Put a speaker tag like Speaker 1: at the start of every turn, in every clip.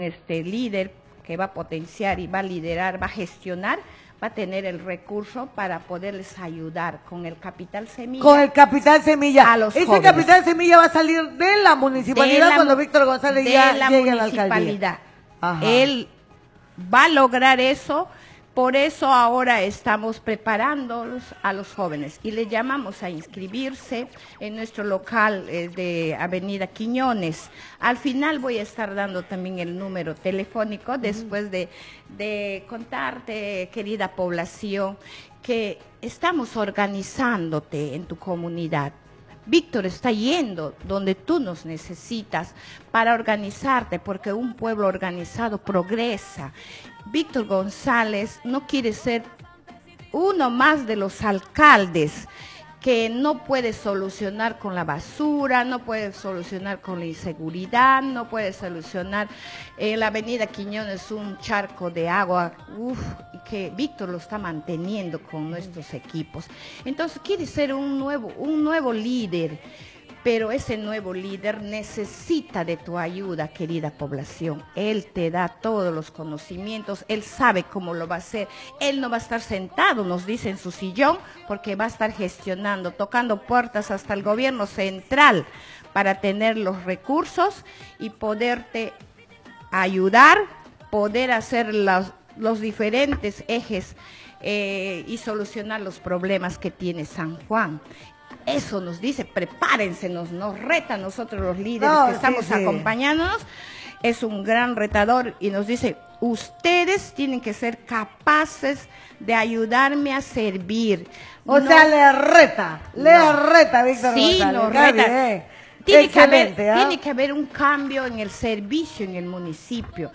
Speaker 1: este líder que va a potenciar y va a liderar, va a gestionar, va a tener el recurso para poderles ayudar con el capital semilla.
Speaker 2: Con el capital semilla.
Speaker 1: A los
Speaker 2: Ese
Speaker 1: jóvenes.
Speaker 2: capital semilla va a salir de la municipalidad cuando Víctor González ya llegue a la alcaldía.
Speaker 1: Él va a lograr eso. Por eso ahora estamos preparándolos a los jóvenes y les llamamos a inscribirse en nuestro local de Avenida Quiñones. Al final voy a estar dando también el número telefónico después de contarte, querida población, que estamos organizándote en tu comunidad. Víctor está yendo donde tú nos necesitas para organizarte, porque un pueblo organizado progresa. Víctor González no quiere ser uno más de los alcaldes que no puede solucionar con la basura, no puede solucionar con la inseguridad, no puede solucionar la avenida Quiñones, un charco de agua, que Víctor lo está manteniendo con nuestros equipos. Entonces quiere ser un nuevo líder, pero ese nuevo líder necesita de tu ayuda, querida población. Él te da todos los conocimientos, él sabe cómo lo va a hacer. Él no va a estar sentado, nos dice, en su sillón, porque va a estar gestionando, tocando puertas hasta el gobierno central para tener los recursos y poderte ayudar, poder hacer los diferentes ejes y solucionar los problemas que tiene San Juan. Eso nos dice, prepárense, nos reta a nosotros los líderes que estamos acompañándonos. Es un gran retador y nos dice, ustedes tienen que ser capaces de ayudarme a servir.
Speaker 2: O sea, le reta Víctor González.
Speaker 1: Sí, nos reta. Tiene que haber un cambio en el servicio en el municipio.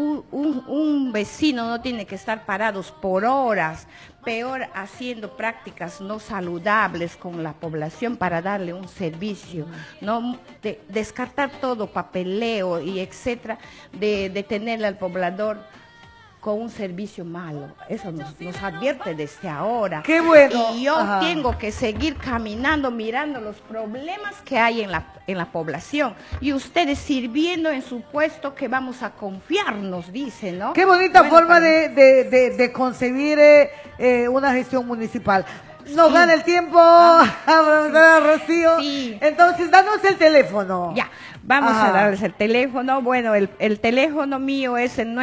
Speaker 1: Un vecino no tiene que estar parados por horas, peor haciendo prácticas no saludables con la población para darle un servicio, no descartar todo papeleo y etcétera, de tenerle al poblador con un servicio malo. Eso nos advierte desde ahora.
Speaker 2: ¡Qué bueno!
Speaker 1: Y yo tengo que seguir caminando, mirando los problemas que hay en la población. Y ustedes sirviendo en su puesto, que vamos a confiar, nos dicen, ¿no?
Speaker 2: ¡Qué bonita forma de concebir una gestión municipal! Nos gana el tiempo, Rocío.
Speaker 1: Sí.
Speaker 2: Entonces, danos el teléfono.
Speaker 1: Ya, vamos a darles el teléfono. Bueno, el teléfono mío es el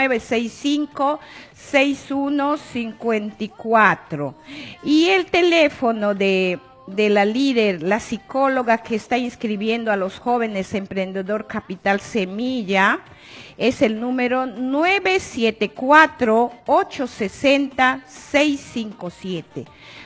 Speaker 1: 965-6154. Y el teléfono de la líder, la psicóloga que está inscribiendo a los jóvenes emprendedor Capital Semilla, es el número 974-860-657.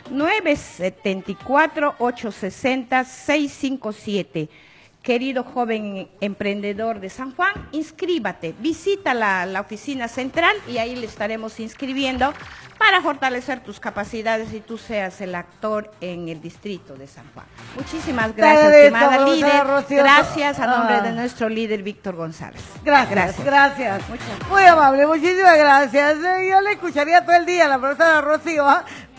Speaker 1: 974-860-657. Querido joven emprendedor de San Juan, inscríbate, visita la oficina central y ahí le estaremos inscribiendo para fortalecer tus capacidades y tú seas el actor en el distrito de San Juan. Muchísimas gracias, estimada líder. Gracias a nombre de nuestro líder Víctor González.
Speaker 2: Gracias. Muy amable, muchísimas gracias. Yo le escucharía todo el día a la profesora Rocío,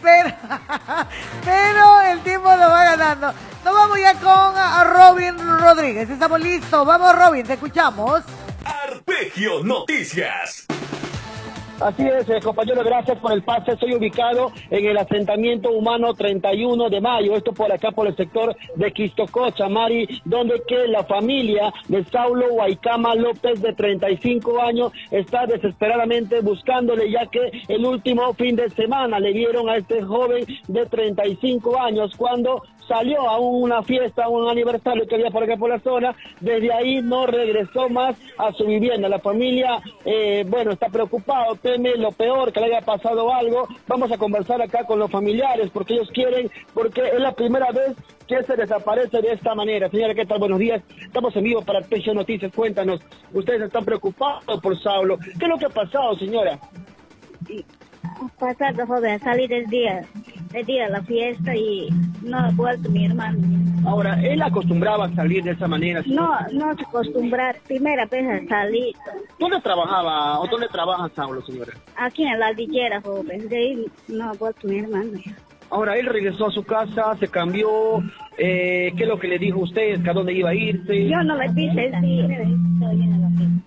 Speaker 2: pero el tiempo lo va ganando. Nos vamos ya con Robin Rodríguez. Estamos listos. Vamos, Robin, te escuchamos.
Speaker 3: Arpegio Noticias.
Speaker 4: Así es, compañero, gracias por el pase. Estoy ubicado en el asentamiento humano 31 de mayo, esto por acá por el sector de Quistococha, Mari, donde que la familia de Saulo Guaycama López, de 35 años, está desesperadamente buscándole, ya que el último fin de semana le dieron a este joven de 35 años cuando salió a una fiesta, a un aniversario que había por acá por la zona. Desde ahí no regresó más a su vivienda. La familia, está preocupado, teme lo peor, que le haya pasado algo. Vamos a conversar acá con los familiares, porque ellos quieren, porque es la primera vez que se desaparece de esta manera. Señora, ¿qué tal? Buenos días. Estamos en vivo para Arpegio Noticias. Cuéntanos, ustedes están preocupados por Saulo. ¿Qué es lo que ha pasado, señora?
Speaker 5: Pasado, joven, salí del día a la fiesta y no ha vuelto mi hermano.
Speaker 4: Ahora, ¿él acostumbraba a salir de esa manera?
Speaker 5: No se acostumbra, primera vez a salir.
Speaker 4: ¿Dónde trabajaba o dónde trabaja Saulo, señora?
Speaker 5: Aquí en la aldillera, joven, de ahí no ha vuelto mi hermano.
Speaker 4: Ahora, él regresó a su casa, se cambió, ¿qué es lo que le dijo usted? ¿A dónde iba a irse?
Speaker 5: Yo no le dije, sí.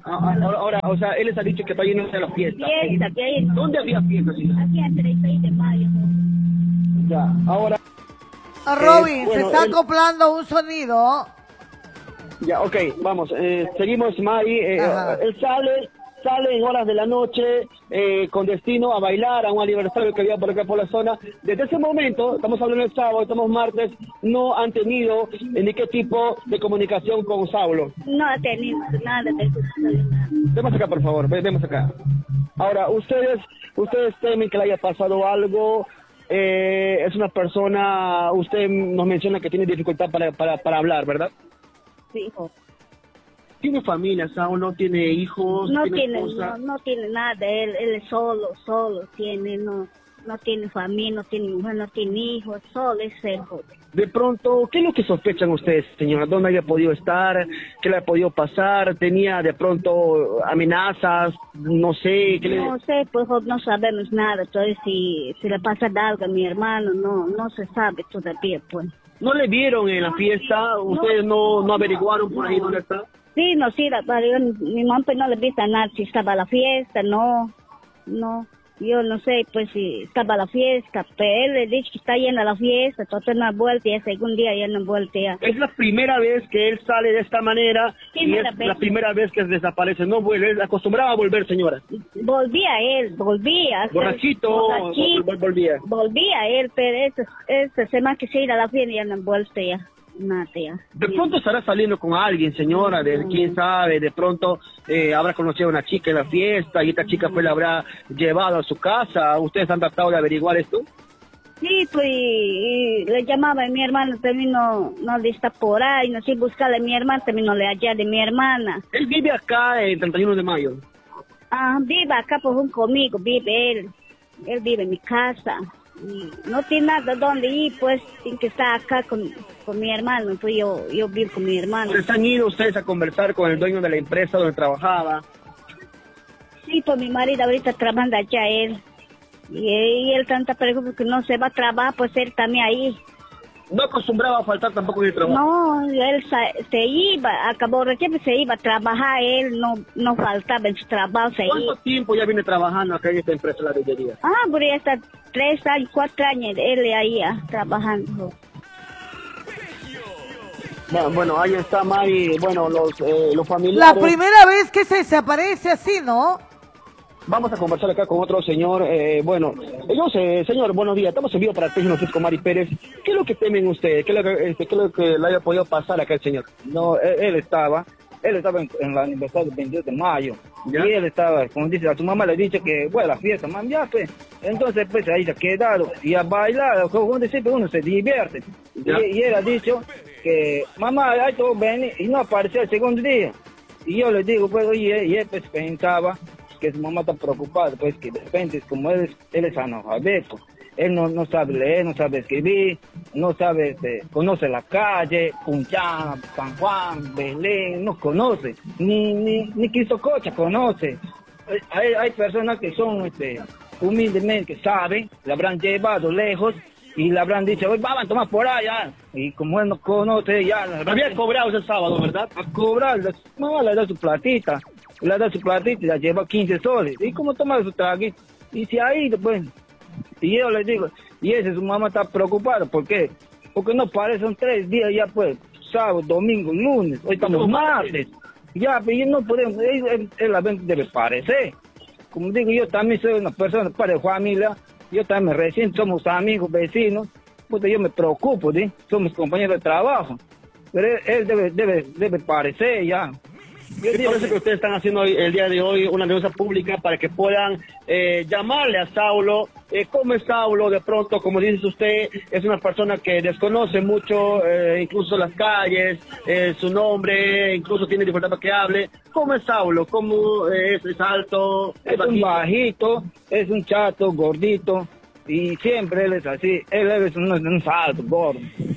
Speaker 4: Ahora, o sea, él les ha dicho que está yendo a la fiesta.
Speaker 5: Fiesta, que hay
Speaker 4: ¿Dónde había fiesta, señora?
Speaker 5: aquí a 36 de mayo.
Speaker 4: Ya, ahora...
Speaker 2: Robin,
Speaker 4: bueno,
Speaker 2: se está
Speaker 4: él-
Speaker 2: acoplando un sonido.
Speaker 4: Ya, ok, vamos, seguimos, Mari.
Speaker 2: Ajá.
Speaker 4: Él sale en horas de la noche con destino a bailar a un aniversario que había por acá por la zona. Desde ese momento, estamos hablando del sábado, estamos martes, no han tenido ni qué tipo de comunicación con Saulo.
Speaker 5: No ha tenido nada de eso.
Speaker 4: Vemos acá, por favor, vemos acá. Ahora, ustedes temen que le haya pasado algo. Es una persona, usted nos menciona que tiene dificultad para hablar, ¿verdad?
Speaker 5: Sí, hijo.
Speaker 4: ¿Tiene familia, Saulo? ¿Tiene hijos?
Speaker 5: No
Speaker 4: ¿Tiene
Speaker 5: tiene,
Speaker 4: esposa?
Speaker 5: no tiene nada, él es solo tiene, no tiene familia, no tiene mujer, no tiene hijos, solo es el joven.
Speaker 4: De pronto, ¿qué es lo que sospechan ustedes, señora? ¿Dónde había podido estar? ¿Qué le ha podido pasar? ¿Tenía de pronto amenazas? No sé. ¿qué le...
Speaker 5: No sé, pues no sabemos nada, entonces si le pasa algo a mi hermano, no se sabe todavía, pues.
Speaker 4: ¿No le vieron en la fiesta? ¿Ustedes no averiguaron por ahí dónde está?
Speaker 5: Sí, no, sí, mi mamá pues no le viste nada, si estaba a la fiesta, no, yo no sé, pues si estaba a la fiesta, pero él le dice que está yendo a la fiesta, entonces no ha vuelto, y el segundo día ya no ha vuelto ya.
Speaker 4: Es la primera vez que él sale de esta manera y
Speaker 5: Primera
Speaker 4: es
Speaker 5: vez.
Speaker 4: la primera vez que desaparece. No vuelve, él acostumbraba a volver, señora.
Speaker 5: Volvía él.
Speaker 4: Borrachito, volvía.
Speaker 5: Volvía él, pero esta semana que se iba a la fiesta ya no ha vuelto ya. Nada ya.
Speaker 4: De pronto estará saliendo con alguien, señora, quién sabe, de pronto habrá conocido a una chica en la fiesta y esta chica pues la habrá llevado a su casa. ¿Ustedes han tratado de averiguar esto?
Speaker 5: Sí, pues y le llamaba a mi hermano, también no está por ahí, no sé buscarle a mi hermana, también no le hallé de mi hermana.
Speaker 4: Él vive acá en 31 de mayo.
Speaker 5: Vive acá por un conmigo, vive él vive en mi casa. Y no tiene nada donde ir, pues tiene que estar acá con mi hermano, pues yo vivo con mi hermano.
Speaker 4: ¿Les han ido ustedes a conversar con el dueño de la empresa donde trabajaba?
Speaker 5: Sí, pues mi marido ahorita trabajando allá él. Y él tanta pregunta que no se va a trabajar, pues él también ahí.
Speaker 4: No acostumbraba a faltar tampoco en el trabajo.
Speaker 5: No, él se iba, acabó recién se iba a trabajar, él no faltaba en su trabajo, se
Speaker 4: ¿Cuánto
Speaker 5: iba.
Speaker 4: tiempo ya viene trabajando acá en esta empresa, la billería?
Speaker 5: Pero ya está 3 años, 4 años, él ahí trabajando.
Speaker 4: Bueno, ahí está Mari, bueno, los
Speaker 2: La
Speaker 4: familiares.
Speaker 2: primera vez que se desaparece así, ¿no?
Speaker 4: Vamos a conversar acá con otro señor. Bueno, ellos, señor, buenos días. Estamos en vivo para Pégino Noticias con Mari Pérez. ¿Qué es lo que temen ustedes? ¿Qué es lo que le haya podido pasar acá al señor?
Speaker 6: No, él estaba en la aniversario del 22 de mayo.
Speaker 4: ¿Ya?
Speaker 6: Y él estaba, como dice, a su mamá le ha dicho que, bueno, la fiesta, mam, ya, pues. Entonces, pues, ahí se ha quedado y a bailar, como siempre uno se divierte.
Speaker 4: ¿Ya?
Speaker 6: Y él ha dicho que, mamá, ahí todo ven, y no apareció el segundo día. Y yo le digo, pues, oye, y él pues pensaba que su mamá está preocupada, pues, que de repente, como él es analfabeto, él no sabe leer, no sabe escribir, no sabe, conoce la calle, Punchán, San Juan, Belén, no conoce, ni Quistococha conoce. Hay personas que son humildemente, que saben, la habrán llevado lejos y le habrán dicho, oye, vamos a tomar por allá. Y como él no conoce, ya...
Speaker 4: Había cobrado ese sábado, ¿verdad?
Speaker 6: A cobrar, no, le da su platita y la lleva 15 soles. ¿Y cómo toma su traguito? Y se ha ido, pues. Y yo le digo, y ese su mamá está preocupada, ¿por qué? Porque no parece, son 3 días ya, pues, sábado, domingo, lunes, hoy estamos martes. Ya, pero no podemos, él la gente debe parecer. Como digo, yo también soy una persona, padre de familia, yo también recién somos amigos, vecinos, pues yo me preocupo, ¿sí? Somos compañeros de trabajo. Pero él debe parecer ya.
Speaker 4: ¿Qué parece que ustedes están haciendo el día de hoy una denuncia pública para que puedan llamarle a Saulo? ¿Cómo es Saulo? De pronto, como dice usted, es una persona que desconoce mucho, incluso las calles, su nombre, incluso tiene dificultad para que hable. ¿Cómo es Saulo? ¿Cómo es alto?
Speaker 6: Es un bajito, es un chato, gordito, y siempre él es así, él es un salto, gordo.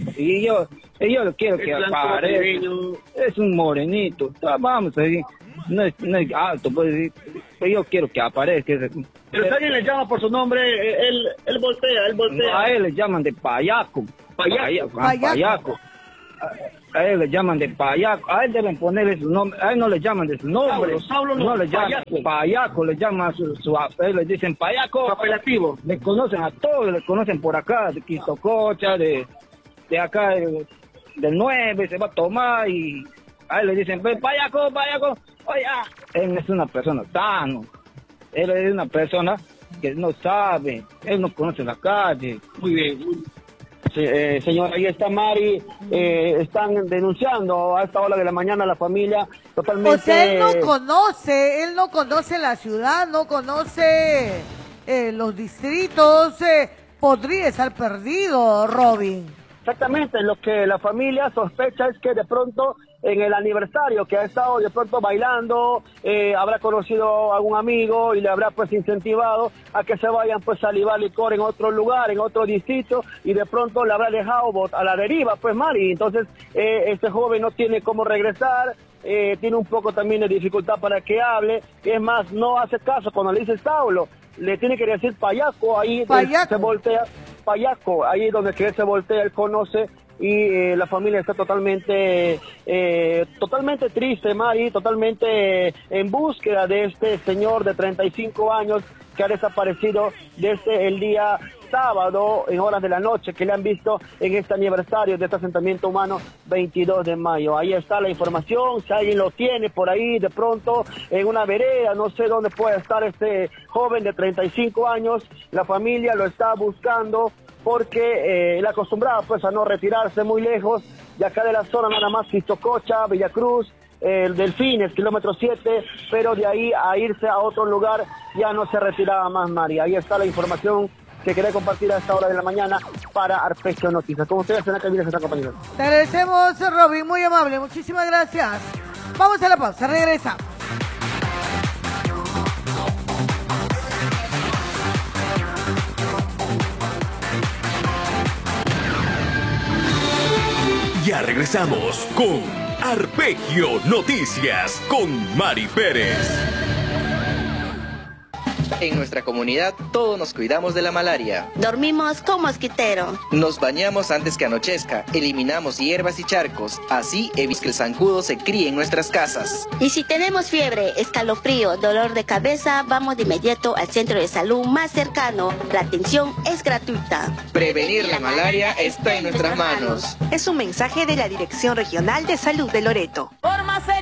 Speaker 6: Y yo quiero que aparezca, es un morenito, vamos ahí, no es alto, pues, pero yo quiero que aparezca.
Speaker 4: Pero si alguien le llama por su nombre, él voltea.
Speaker 6: A él le llaman de payaco.
Speaker 4: Payaco.
Speaker 6: Payaco. a él le llaman de payaco, a él deben ponerle su nombre, a él no le llaman de su nombre,
Speaker 4: Saulo
Speaker 6: no le llaman, payaco, le llaman a él le dicen payaco,
Speaker 4: apelativo.
Speaker 6: le conocen a todos, le conocen por acá, de Quistococha, de acá, del 9, se va a tomar y a él le dicen, payaco, oye, él es una persona sana, él es una persona que no sabe, él no conoce la calle.
Speaker 4: Muy bien. Sí, señor, ahí está Mari, están denunciando a esta hora de la mañana a la familia totalmente...
Speaker 2: O sea, él no conoce la ciudad, no conoce los distritos, podría estar perdido, Robin.
Speaker 4: Exactamente, lo que la familia sospecha es que de pronto en el aniversario que ha estado de pronto bailando, habrá conocido a algún amigo y le habrá pues incentivado a que se vayan pues a libar licor en otro lugar, en otro distrito, y de pronto le habrá dejado a la deriva, pues Mari. Entonces este joven no tiene cómo regresar, tiene un poco también de dificultad para que hable, es más, no hace caso cuando le dice Saulo, le tiene que decir payaco, ahí se voltea, payaco, ahí donde que él se voltea, él conoce, y la familia está totalmente triste, Mari, totalmente en búsqueda de este señor de 35 años que ha desaparecido desde el día sábado en horas de la noche, que le han visto en este aniversario de este asentamiento humano 22 de mayo. Ahí está la información, si alguien lo tiene por ahí de pronto en una vereda, no sé dónde puede estar este joven de 35 años, la familia lo está buscando porque él acostumbraba pues a no retirarse muy lejos de acá de la zona, nada más Quistococha, Villacruz, Delfines, kilómetro 7, pero de ahí a irse a otro lugar ya no se retiraba más, María. Ahí está la información que quería compartir a esta hora de la mañana para Arpegio Noticias. Como ustedes en la cabina se están acompañando.
Speaker 2: Te agradecemos, Robin, muy amable, muchísimas gracias. Vamos a la pausa, regresa.
Speaker 3: Ya regresamos con Arpegio Noticias con Mari Pérez.
Speaker 7: En nuestra comunidad todos nos cuidamos de la malaria.
Speaker 8: Dormimos con mosquitero.
Speaker 7: Nos bañamos antes que anochezca, eliminamos hierbas y charcos, así evitamos que el zancudo se críe en nuestras casas.
Speaker 8: Y si tenemos fiebre, escalofrío, dolor de cabeza, vamos de inmediato al centro de salud más cercano. La atención es gratuita.
Speaker 7: Prevenir la malaria está en nuestras manos.
Speaker 9: Es un mensaje de la Dirección Regional de Salud de Loreto.